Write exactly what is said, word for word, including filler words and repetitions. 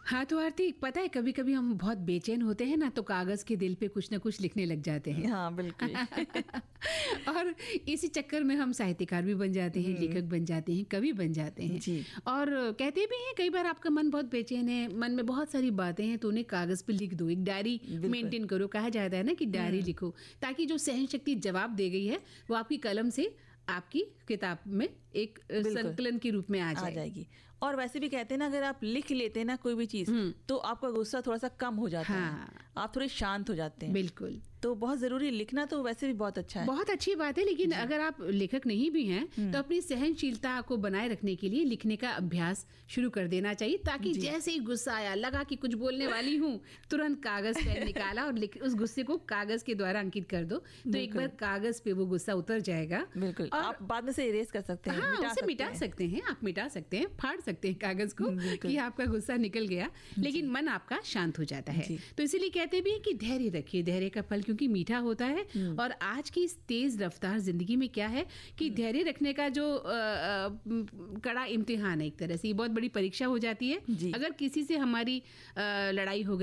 हाँ तो आरती, पता है कभी कभी हम बहुत बेचैन होते हैं ना, तो कागज के दिल पे कुछ ना कुछ लिखने लग जाते हैं। हाँ बिल्कुल। और इसी चक्कर में हम साहित्यकार भी बन जाते हैं, लेखक बन जाते हैं, कवि बन जाते हैं जी। और कहते भी हैं कई बार आपका मन बहुत बेचैन है, मन में बहुत सारी बातें हैं, तो उन्हें कागज पे लिख दो, एक डायरी मेंटेन करो। कहा जाता है ना कि डायरी लिखो, ताकि जो सहन शक्ति जवाब दे गई है वो आपकी कलम से आपकी किताब में एक संकलन के रूप में आ, आ जाएगी। और वैसे भी कहते हैं ना, अगर आप लिख लेते हैं ना कोई भी चीज, तो आपका गुस्सा थोड़ा सा कम हो जाता हाँ। है, आप थोड़े शांत हो जाते हैं। बिल्कुल। तो बहुत जरूरी, लिखना तो वैसे भी बहुत अच्छा है, बहुत अच्छी बात है। लेकिन अगर आप लेखक नहीं भी हैं तो अपनी सहनशीलता को बनाए रखने के लिए लिखने का अभ्यास शुरू कर देना चाहिए, ताकि जैसे ही गुस्सा आया, लगा कि कुछ बोलने वाली हूँ, तुरंत कागज पेन निकाला और उस गुस्से को कागज के द्वारा अंकित कर दो, तो एक बार कागज पे वो गुस्सा उतर जाएगा। बिल्कुल। आप बाद में से इरेज कर सकते हैं, हाँ, मिटा उसे सकते मिटा हैं। सकते हैं, आप मिटा सकते हैं, फाड़ सकते हैं कागज को कि आपका गुस्सा निकल गया, लेकिन मन आपका शांत हो जाता है। तो इसीलिए कहते भी हैं कि धैर्य रखिए, धैर्य का फल क्योंकि मीठा होता है। और आज की इस तेज रफ्तार जिंदगी में क्या है कि धैर्य रखने का जो आ, आ, कड़ा इम्तिहान है, एक तरह से ये बहुत बड़ी परीक्षा हो जाती है। अगर किसी से हमारी आ, लड़ाई हो गई